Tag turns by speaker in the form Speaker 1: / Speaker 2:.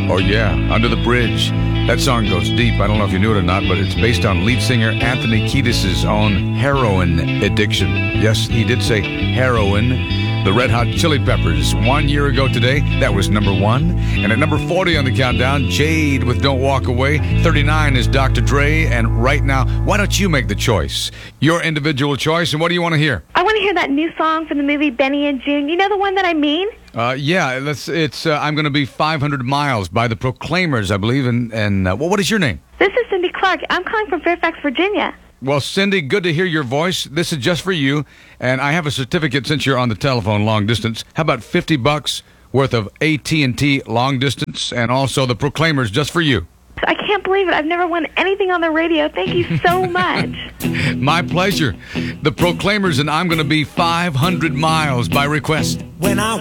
Speaker 1: Oh, yeah, Under the Bridge. That song goes deep. I don't know if you knew it or not, but it's based on lead singer Anthony Kiedis' own heroin addiction. Yes, he did say heroin. The Red Hot Chili Peppers, 1 year ago today, that was number 1. And at number 40 on the countdown, Jade with Don't Walk Away. 39 is Dr. Dre. And right now, why don't you make the choice? Your individual choice. And what do you want to hear?
Speaker 2: I want to hear that new song from the movie Benny and June. You know the one that I mean?
Speaker 1: Yeah, it's I'm Gonna Be 500 Miles by the Proclaimers, I believe. And what is your name?
Speaker 2: This is Cindy Clark. I'm calling from Fairfax, Virginia.
Speaker 1: Well, Cindy, good to hear your voice. This is just for you. And I have a certificate since you're on the telephone long distance. How about $50 worth of AT&T long distance and also the Proclaimers just for you?
Speaker 2: I can't believe it. I've never won anything on the radio. Thank you so much.
Speaker 1: My pleasure. The Proclaimers and I'm Gonna Be 500 Miles by request.
Speaker 3: When I